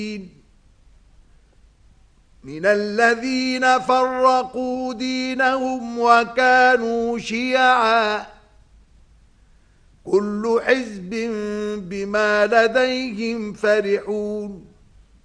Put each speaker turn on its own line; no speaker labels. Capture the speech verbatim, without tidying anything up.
من الذين فرقوا دينهم وكانوا شيعا كل حزب بما لديهم فرحون